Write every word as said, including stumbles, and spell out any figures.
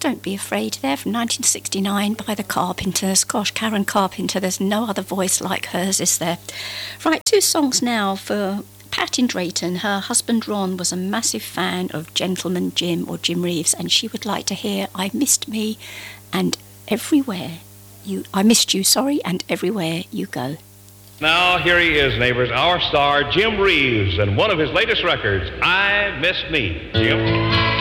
Don't Be Afraid there from nineteen sixty-nine by the Carpenters. Gosh, Karen Carpenter, there's no other voice like hers, is there? Right, two songs now for Pat in Drayton. Her husband Ron was a massive fan of Gentleman Jim or Jim Reeves, and she would like to hear I Missed Me and Everywhere You... I Missed You, sorry, and Everywhere You Go. Now, here he is, neighbors, our star, Jim Reeves, and one of his latest records, I Missed Me. Jim?